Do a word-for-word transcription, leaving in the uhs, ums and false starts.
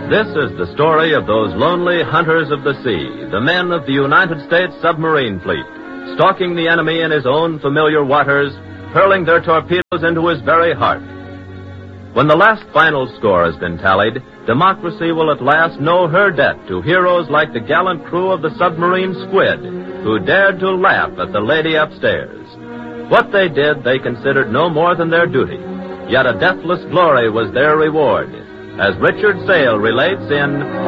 This is the story of those lonely hunters of the sea, the men of the United States submarine fleet, stalking the enemy in his own familiar waters, hurling their torpedoes into his very heart. When the last final score has been tallied, democracy will at last know her debt to heroes like the gallant crew of the submarine Squid, who dared to laugh at the lady upstairs. What they did they considered no more than their duty, yet a deathless glory was their reward, as Richard Sale relates in